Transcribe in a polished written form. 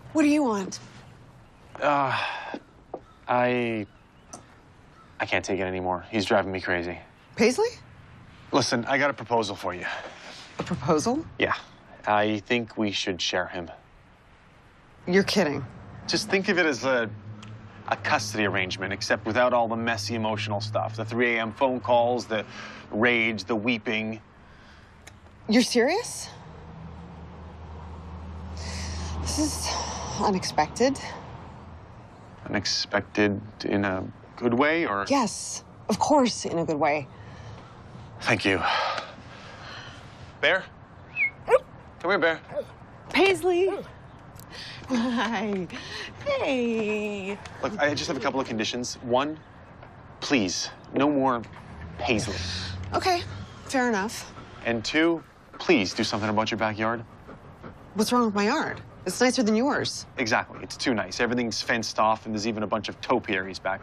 What do you want? I can't take it anymore. He's driving me crazy. Paisley? Listen, I got a proposal for you. A proposal? Yeah, I think we should share him. You're kidding. Just think of it as a custody arrangement, except without all the messy emotional stuff. The 3 a.m. phone calls, the rage, the weeping. You're serious? This is unexpected. Unexpected in a good way, or? Yes, of course, in a good way. Thank you. Bear? Come here, Bear. Paisley. Hi. Hey. Look, I just have a couple of conditions. One, please, no more Paisley. Okay, fair enough. And two, please do something about your backyard. What's wrong with my yard? It's nicer than yours. Exactly. It's too nice. Everything's fenced off, and there's even a bunch of topiaries back